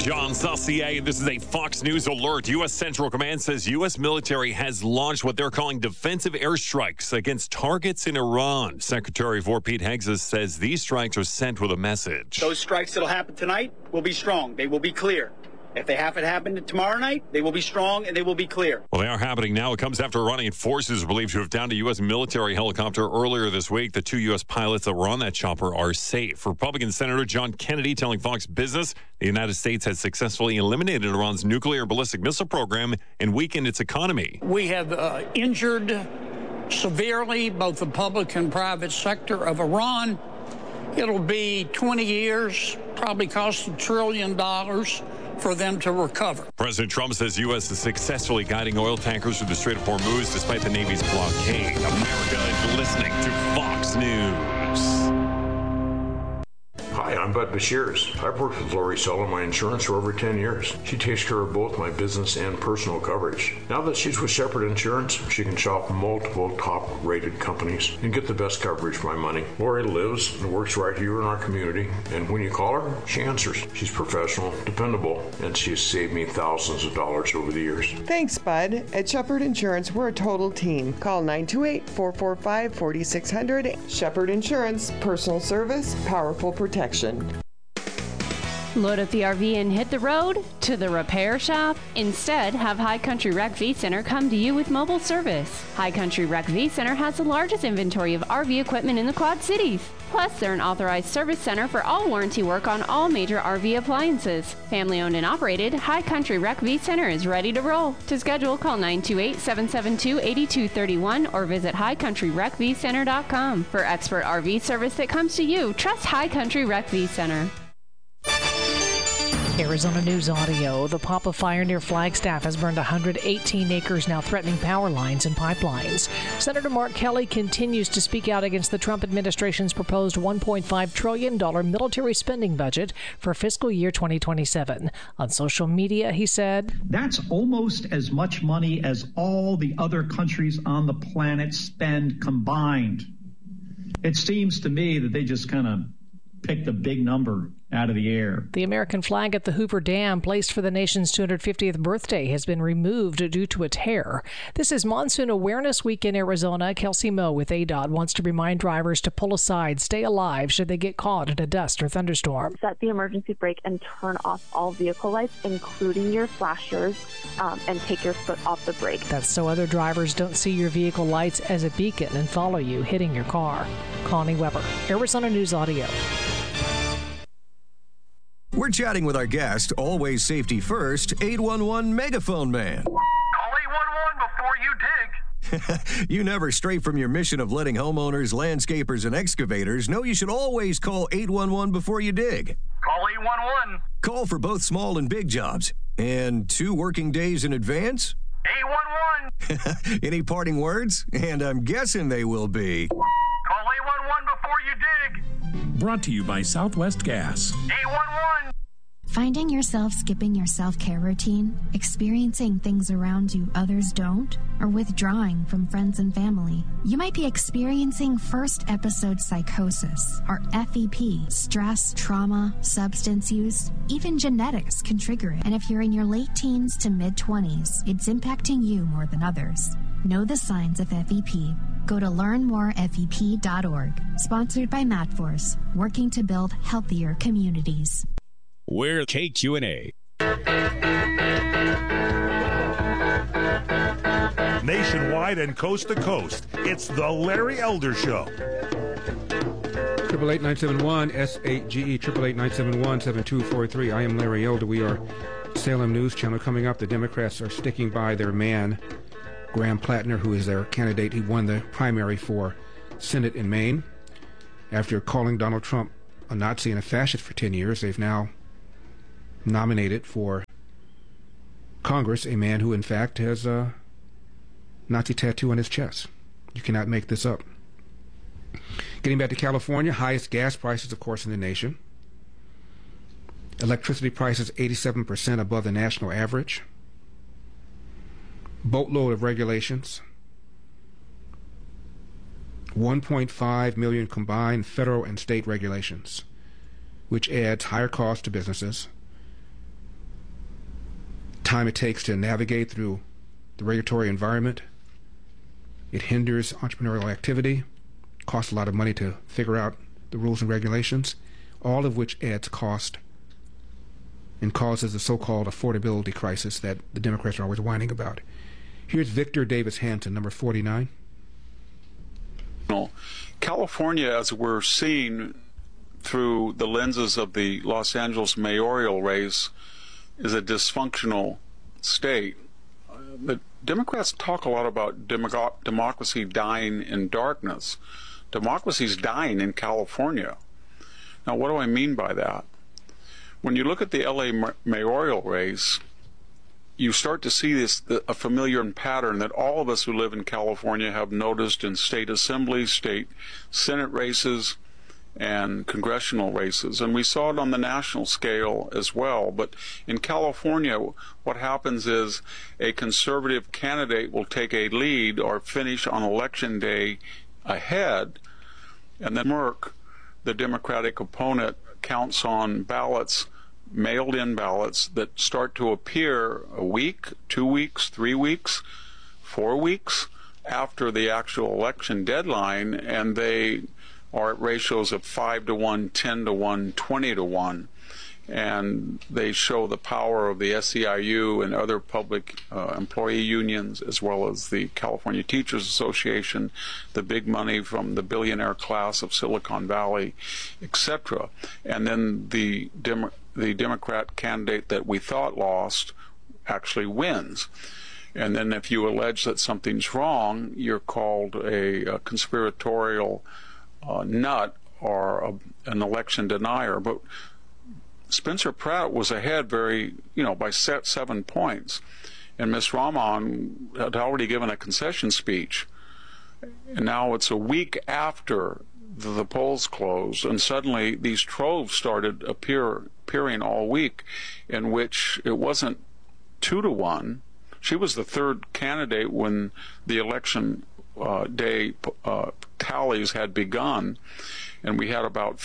John Saucier, and this is a Fox News alert. U.S. Central Command says U.S. military has launched what they're calling defensive airstrikes against targets in Iran. Secretary of War Pete Hegseth says these strikes are sent with a message. Those strikes that'll happen tonight will be strong. They will be clear. If they happen to happen tomorrow night, they will be strong and they will be clear. Well, they are happening now. It comes after Iranian forces are believed to have downed a U.S. military helicopter earlier this week. The 2 U.S. pilots that were on that chopper are safe. Republican Senator John Kennedy telling Fox Business the United States has successfully eliminated Iran's nuclear ballistic missile program and weakened its economy. We have injured severely both the public and private sector of Iran. It'll be 20 years, probably cost $1 trillion for them to recover. President Trump says U.S. is successfully guiding oil tankers through the Strait of Hormuz despite the Navy's blockade. America is listening to Fox News. Hi, I'm Bud Bashirs. I've worked with Lori Sell my insurance for over 10 years. She takes care of both my business and personal coverage. Now that she's with Shepherd Insurance, she can shop multiple top-rated companies and get the best coverage for my money. Lori lives and works right here in our community, and when you call her, she answers. She's professional, dependable, and she has saved me thousands of dollars over the years. Thanks, Bud. At Shepherd Insurance, we're a total team. Call 928-445-4600. Shepherd Insurance, personal service, powerful protection. Load up the RV and hit the road to the repair shop? Instead, have High Country Rec V Center come to you with mobile service. High Country Rec V Center has the largest inventory of RV equipment in the Quad Cities. Plus, they're an authorized service center for all warranty work on all major RV appliances. Family owned and operated, High Country Rec V Center is ready to roll. To schedule, call 928-772-8231 or visit highcountryrecvcenter.com. For expert RV service that comes to you, trust High Country Rec V Center. Arizona News Audio. The Papa fire near Flagstaff has burned 118 acres, now threatening power lines and pipelines. Senator Mark Kelly continues to speak out against the Trump administration's proposed $1.5 trillion military spending budget for fiscal year 2027. On social media, he said, "That's almost as much money as all the other countries on the planet spend combined." It seems to me that they just kind of picked a big number out of the air. The American flag at the Hoover Dam, placed for the nation's 250th birthday, has been removed due to a tear. This is Monsoon Awareness Week in Arizona. Kelsey Moe with ADOT wants to remind drivers to pull aside, stay alive should they get caught in a dust or thunderstorm. Set the emergency brake and turn off all vehicle lights, including your flashers, and take your foot off the brake. That's so other drivers don't see your vehicle lights as a beacon and follow you hitting your car. Connie Weber, Arizona News Audio. We're chatting with our guest, always safety first, 811 Megaphone Man. Call 811 before you dig. You never stray from your mission of letting homeowners, landscapers, and excavators know you should always call 811 before you dig. Call 811. Call for both small and big jobs. And 2 working days in advance? 811. Any parting words? And I'm guessing they will be... Call 811 before you dig. Brought to you by Southwest Gas. 811. Finding yourself skipping your self-care routine, experiencing things around you others don't, or withdrawing from friends and family. You might be experiencing first episode psychosis, or FEP, stress, trauma, substance use, even genetics can trigger it. And if you're in your late teens to mid-20s, it's impacting you more than others. Know the signs of FEP. Go to learnmorefep.org. Sponsored by MadForce, working to build healthier communities. We're KQNA. Nationwide and coast to coast, it's the Larry Elder Show. 888-971 SAGE 888-971-7243. I am Larry Elder. We are Salem News Channel. Coming up, the Democrats are sticking by their man, Graham Plattner, who is their candidate. He won the primary for Senate in Maine. After calling Donald Trump a Nazi and a fascist for 10 years, they've now nominated for Congress a man who, in fact, has a Nazi tattoo on his chest. You cannot make this up. Getting back to California, highest gas prices, of course, in the nation. Electricity prices 87% above the national average. Boatload of regulations. 1.5 million combined federal and state regulations, which adds higher costs to businesses. time it takes to navigate through the regulatory environment. It hinders entrepreneurial activity, costs a lot of money to figure out the rules and regulations, all of which adds cost and causes the so-called affordability crisis that the Democrats are always whining about. Here's Victor Davis Hanson, number 49. California, as we're seeing through the lenses of the Los Angeles mayoral race, is a dysfunctional state. The Democrats talk a lot about democracy dying in darkness. Democracy's dying in California. Now, what do I mean by that? When you look at the LA mayoral race, you start to see a familiar pattern that all of us who live in California have noticed in state assembly, state senate races, and congressional races. And we saw it on the national scale as well. But in California, what happens is a conservative candidate will take a lead or finish on election day ahead, and then Merck, the Democratic opponent, counts on ballots, mailed-in ballots, that start to appear a week, 2 weeks, 3 weeks, 4 weeks after the actual election deadline, and they are at ratios of 5-to-1, 10-to-1, 20-to-1. And they show the power of the SEIU and other public employee unions, as well as the California Teachers Association, the big money from the billionaire class of Silicon Valley, etc. And then the Democrat candidate that we thought lost actually wins. And then if you allege that something's wrong, you're called a conspiratorial nut or an election denier. But Spencer Pratt was ahead by 7 points. And Ms. Rahman had already given a concession speech. And now it's a week after the polls closed, and suddenly these troves started appearing all week, in which it wasn't 2-to-1. She was the third candidate when the election day tallies had begun, and we had about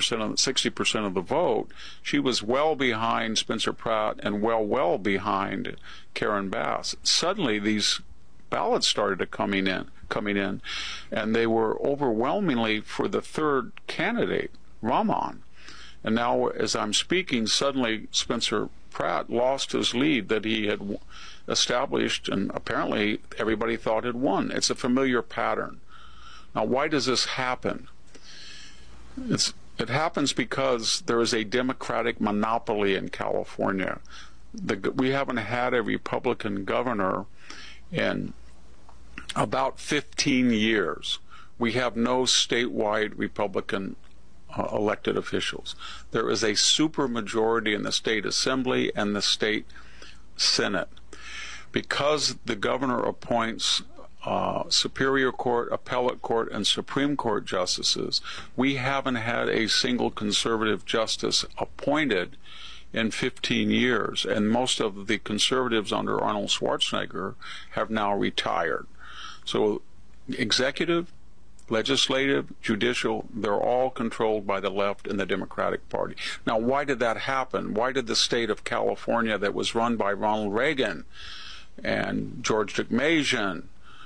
60% of the vote. She was well behind Spencer Pratt and well behind Karen Bass. Suddenly these ballots started coming in, and they were overwhelmingly for the third candidate, Rahman. And now, as I'm speaking, suddenly Spencer Pratt lost his lead that he had established, and apparently everybody thought had won. It's a familiar pattern. Now, why does this happen? It happens because there is a Democratic monopoly in California. We haven't had a Republican governor in about 15 years. We have no statewide Republican elected officials. There is a supermajority in the state assembly and the state senate. Because the governor appoints Superior Court, Appellate Court, and Supreme Court justices, we haven't had a single conservative justice appointed in 15 years, and most of the conservatives under Arnold Schwarzenegger have now retired. So executive, legislative, judicial, they're all controlled by the left and the Democratic Party. Now, why did that happen? Why did the state of California, that was run by Ronald Reagan and George Degmasian,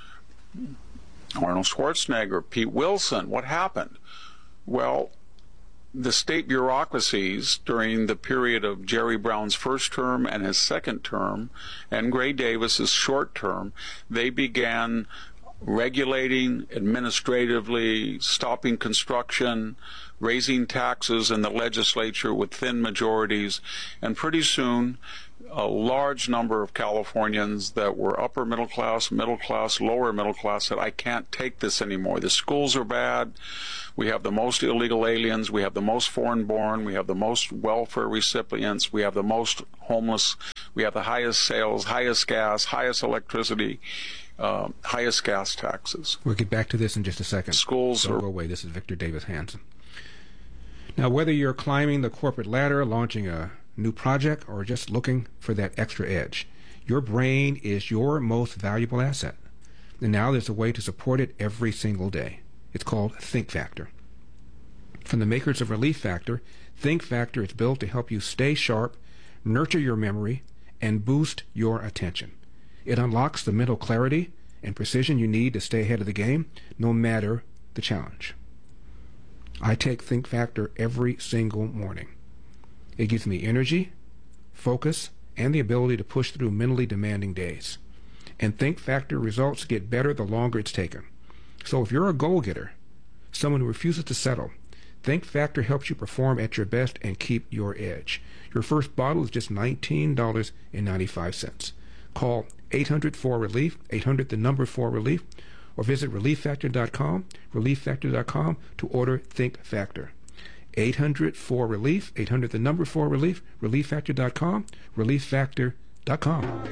Arnold Schwarzenegger, Pete Wilson, what happened? Well, the state bureaucracies during the period of Jerry Brown's first term and his second term, and Gray Davis's short term, they began regulating administratively, stopping construction, raising taxes in the legislature with thin majorities, and pretty soon a large number of Californians that were upper middle class, lower middle class said, I can't take this anymore. The schools are bad. We have the most illegal aliens. We have the most foreign-born. We have the most welfare recipients. We have the most homeless. We have the highest sales, highest gas, highest electricity, highest gas taxes. We'll get back to this in just a second. Schools Don't are... go away. This is Victor Davis Hanson. Now, whether you're climbing the corporate ladder, launching a new project, or just looking for that extra edge, your brain is your most valuable asset. And now there's a way to support it every single day. It's called Think Factor. From the makers of Relief Factor, Think Factor is built to help you stay sharp, nurture your memory, and boost your attention. It unlocks the mental clarity and precision you need to stay ahead of the game, no matter the challenge. I take Think Factor every single morning. It gives me energy, focus, and the ability to push through mentally demanding days. And Think Factor results get better the longer it's taken. So if you're a goal-getter, someone who refuses to settle, Think Factor helps you perform at your best and keep your edge. Your first bottle is just $19.95. Call 800-4RELIEF, 800-4RELIEF, or visit relieffactor.com, relieffactor.com to order Think Factor. 800-4RELIEF, 800-4RELIEF, relieffactor.com, relieffactor.com.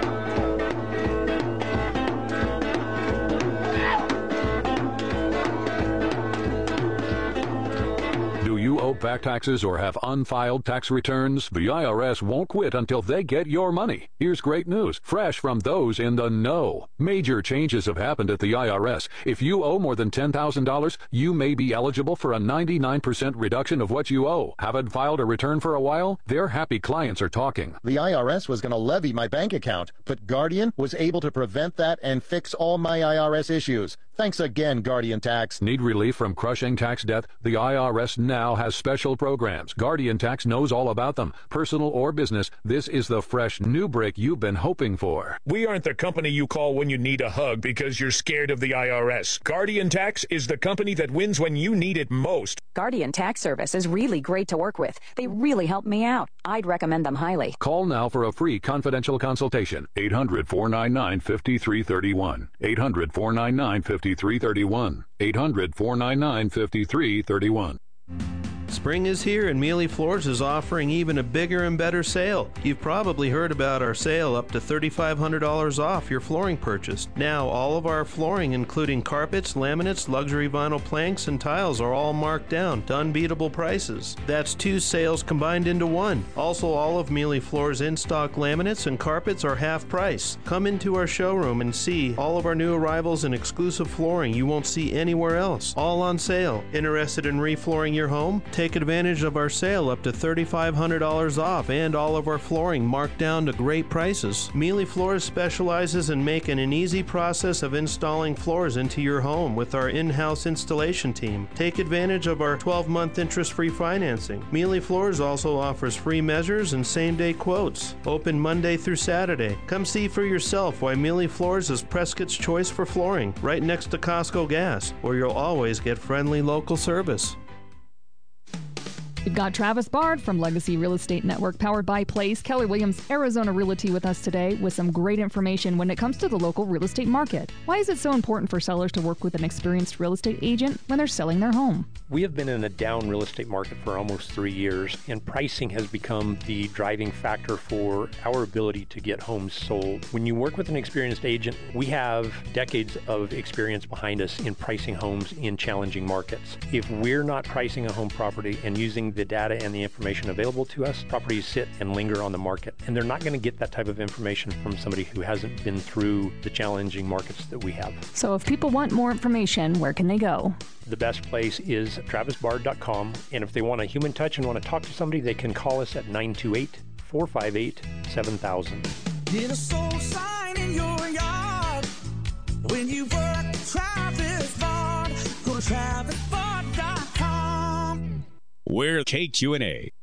Do you owe back taxes or have unfiled tax returns? The IRS won't quit until they get your money. Here's great news, fresh from those in the know. Major changes have happened at the IRS. If you owe more than $10,000, you may be eligible for a 99% reduction of what you owe. Haven't filed a return for a while? Their happy clients are talking. The IRS was going to levy my bank account, but Guardian was able to prevent that and fix all my IRS issues. Thanks again, Guardian Tax. Need relief from crushing tax debt? The IRS now has special programs. Guardian Tax knows all about them. Personal or business, this is the fresh new break you've been hoping for. We aren't the company you call when you need a hug because you're scared of the IRS. Guardian Tax is the company that wins when you need it most. Guardian Tax Service is really great to work with. They really helped me out. I'd recommend them highly. Call now for a free confidential consultation. 800-499-5331. 800-499-5331. 800-499-5331. Spring is here and Mealy Floors is offering even a bigger and better sale. You've probably heard about our sale up to $3,500 off your flooring purchase. Now, all of our flooring, including carpets, laminates, luxury vinyl planks, and tiles, are all marked down to unbeatable prices. That's two sales combined into one. Also, all of Mealy Floors' in-stock laminates and carpets are half price. Come into our showroom and see all of our new arrivals and exclusive flooring you won't see anywhere else. All on sale. Interested in reflooring your home? Take advantage of our sale up to $3,500 off and all of our flooring marked down to great prices. Mealy Floors specializes in making an easy process of installing floors into your home with our in-house installation team. Take advantage of our 12-month interest-free financing. Mealy Floors also offers free measures and same-day quotes. Open Monday through Saturday. Come see for yourself why Mealy Floors is Prescott's choice for flooring, right next to Costco Gas, where you'll always get friendly local service. We've got Travis Bard from Legacy Real Estate Network, powered by Place, Keller Williams Arizona Realty, with us today with some great information when it comes to the local real estate market. Why is it so important for sellers to work with an experienced real estate agent when they're selling their home? We have been in a down real estate market for almost 3 years, and pricing has become the driving factor for our ability to get homes sold. When you work with an experienced agent, we have decades of experience behind us in pricing homes in challenging markets. If we're not pricing a home property and using the data and the information available to us, properties sit and linger on the market. And they're not going to get that type of information from somebody who hasn't been through the challenging markets that we have. So if people want more information, where can they go? The best place is travisbard.com. And if they want a human touch and want to talk to somebody, they can call us at 928-458-7000. Get a soul sign in your yard. When you work Travis Bard, go to travisbard.com. We're KQNA.